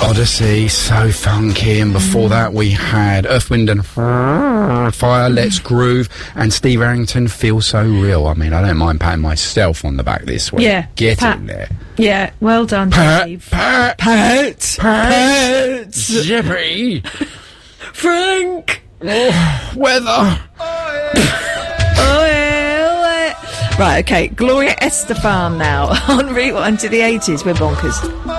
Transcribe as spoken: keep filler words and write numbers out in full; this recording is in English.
Odyssey, so funky, and before mm. that we had Earth, Wind and Fire, Let's Groove, and Steve Arrington, Feel So Real. I mean, I don't mind patting myself on the back this week. Yeah. Get Pat. in there. Yeah, well done, Pat, Steve. Pat, Pat, Pat, Zippy, Frank, oh, weather. Oh, yeah. Oh, yeah. Right, okay, Gloria Estefan now on Rewind to the eighties. We're bonkers.